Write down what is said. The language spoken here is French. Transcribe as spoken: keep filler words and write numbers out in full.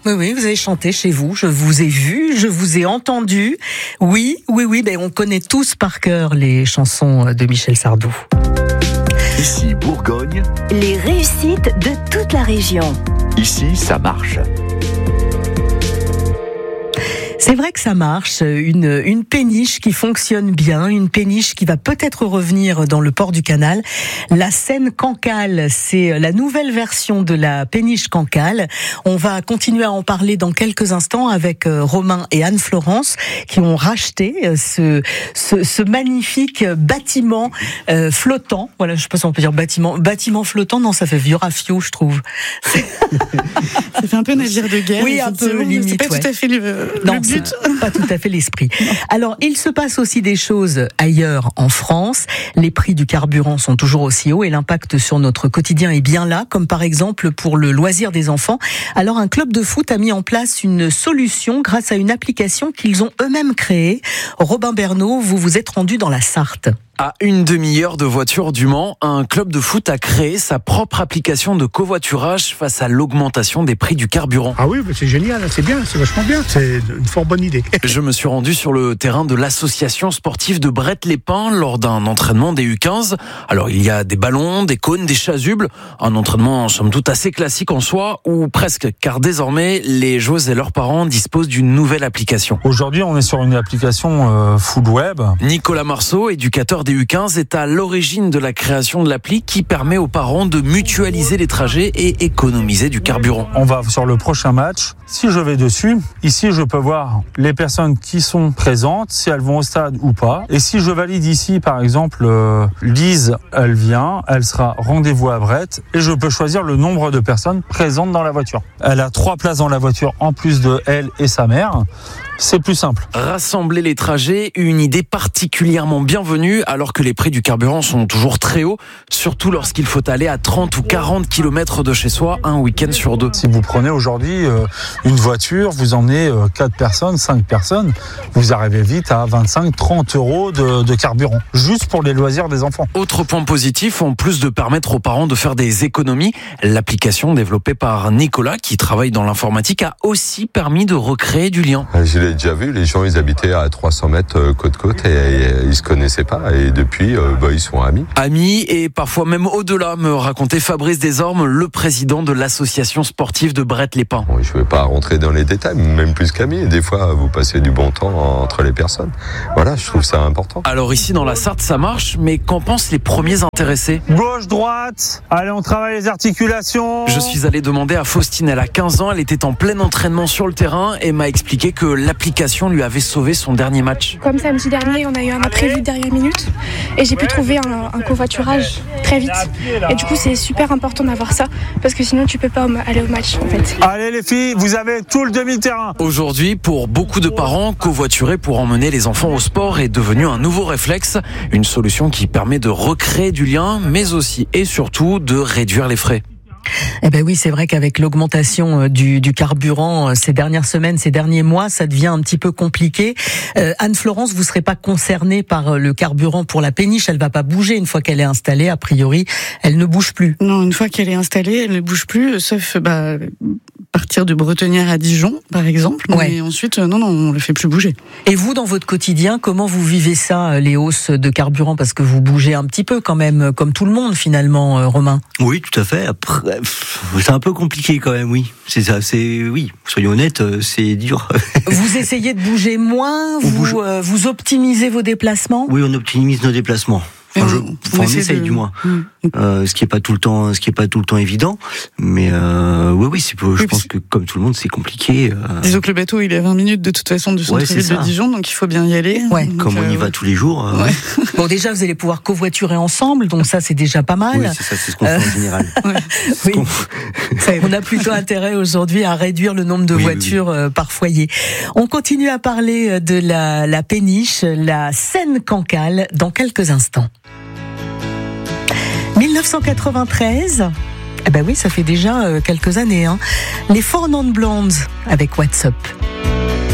oui, oui, vous avez chanté chez vous, je vous ai vu, je vous ai entendu. Oui, oui, oui, ben on connaît tous par cœur les chansons de Michel Sardou. Ici, Bourgogne. Les réussites de toute la région. Ici, ça marche. C'est vrai que ça marche, une, une péniche qui fonctionne bien, une péniche qui va peut-être revenir dans le port du Canal. La Seine Cancale, c'est la nouvelle version de la péniche Cancale. On va continuer à en parler dans quelques instants avec Romain et Anne-Florence qui ont racheté ce, ce, ce magnifique bâtiment euh, flottant. Voilà, je sais pas si on peut dire bâtiment, bâtiment flottant. Non, ça fait vieux rafio, je trouve. Ça fait un peu navire de guerre. Oui, un peu limite. C'est pas ouais. tout à fait le, non, le but. Pas tout à fait l'esprit. Alors, il se passe aussi des choses ailleurs en France. Les prix du carburant sont toujours aussi hauts et l'impact sur notre quotidien est bien là, comme par exemple pour le loisir des enfants. Alors, un club de foot a mis en place une solution grâce à une application qu'ils ont eux-mêmes créée. Robin Bernot, vous vous êtes rendu dans la Sarthe. À une demi-heure de voiture du Mans, un club de foot a créé sa propre application de covoiturage face à l'augmentation des prix du carburant. Ah oui, c'est génial, c'est bien, c'est vachement bien, c'est une fort bonne idée. Je me suis rendu sur le terrain de l'association sportive de Bret-les-Pins lors d'un entraînement des U quinze. Alors il y a des ballons, des cônes, des chasubles, un entraînement somme toute assez classique en soi, ou presque, car désormais les joueuses et leurs parents disposent d'une nouvelle application. Aujourd'hui on est sur une application euh, full web. Nicolas Marceau, éducateur des U quinze, est à l'origine de la création de l'appli qui permet aux parents de mutualiser les trajets et économiser du carburant. On va sur le prochain match. Si je vais dessus, ici je peux voir les personnes qui sont présentes, si elles vont au stade ou pas. Et si je valide ici, par exemple, euh, Lise, elle vient, elle sera rendez-vous à Brett et je peux choisir le nombre de personnes présentes dans la voiture. Elle a trois places dans la voiture en plus de elle et sa mère. C'est plus simple. Rassembler les trajets, une idée particulièrement bienvenue alors que les prix du carburant sont toujours très hauts, surtout lorsqu'il faut aller à trente ou quarante kilomètres de chez soi un week-end sur deux. Si vous prenez aujourd'hui euh, une voiture, vous emmenez euh, quatre personnes, cinq personnes, vous arrivez vite à vingt-cinq à trente euros de, de carburant, juste pour les loisirs des enfants. Autre point positif, en plus de permettre aux parents de faire des économies, l'application développée par Nicolas, qui travaille dans l'informatique, a aussi permis de recréer du lien. Je l'ai déjà vu, les gens ils habitaient à trois cents mètres côte-côte et, et ils se connaissaient pas et depuis euh, bah, ils sont amis. Amis et parfois même au-delà, me racontait Fabrice Desormes, le président de l'association sportive de Bret-les-Pins. Bon, je ne vais pas rentrer dans les détails, même plus qu'amis. Des fois vous passez du bon temps entre les personnes. Voilà, je trouve ça important. Alors ici dans la Sarthe ça marche, mais qu'en pensent les premiers intéressés? Gauche, droite, allez on travaille les articulations. Je suis allé demander à Faustine, elle a quinze ans, elle était en plein entraînement sur le terrain et m'a expliqué que l'application lui avait sauvé son dernier match. Comme samedi dernier, on a eu un imprévu de dernière minute et j'ai pu trouver un, un covoiturage très vite. Et du coup, c'est super important d'avoir ça parce que sinon, tu peux pas aller au match en fait. Allez les filles, vous avez tout le demi-terrain. Aujourd'hui, pour beaucoup de parents, covoiturer pour emmener les enfants au sport est devenu un nouveau réflexe. Une solution qui permet de recréer du lien, mais aussi et surtout de réduire les frais. Eh ben oui, c'est vrai qu'avec l'augmentation du, du carburant ces dernières semaines, ces derniers mois, ça devient un petit peu compliqué. Euh, Anne-Florence, vous serez pas concernée par le carburant pour la péniche, elle va pas bouger une fois qu'elle est installée. A priori, elle ne bouge plus. Non, une fois qu'elle est installée, elle ne bouge plus, sauf bah, partir de Bretonnière à Dijon, par exemple. Ouais. Mais ensuite, non, non, on le fait plus bouger. Et vous, dans votre quotidien, comment vous vivez ça, les hausses de carburant? Parce que vous bougez un petit peu quand même, comme tout le monde finalement, Romain. Oui, tout à fait. Après, c'est un peu compliqué quand même, oui. C'est ça, c'est oui. Soyons honnêtes, c'est dur. Vous essayez de bouger moins, vous bouge... euh, vous optimisez vos déplacements. Oui, on optimise nos déplacements. Enfin, je, enfin, on essaye de... du moins, mmh. euh, ce qui est pas tout le temps, ce qui est pas tout le temps évident, mais euh, oui, oui, c'est, je oui, pense que comme tout le monde, c'est compliqué. Euh... Disons que le bateau, il est à vingt minutes de toute façon du centre-ville ouais, de Dijon, donc il faut bien y aller. Ouais. Donc, comme on y euh, va tous les jours. Euh... Ouais. Bon, déjà, vous allez pouvoir covoiturer ensemble, donc ça, c'est déjà pas mal. Oui, c'est ça, c'est ce qu'on euh... fait en général. Ouais. Oui. On a plutôt intérêt aujourd'hui à réduire le nombre de oui, voitures oui, oui. par foyer. On continue à parler de la, la péniche, la Seine Cancale, dans quelques instants. dix-neuf cent quatre-vingt-treize, eh ben oui, ça fait déjà quelques années, hein. Les Four Non Blondes avec What's Up.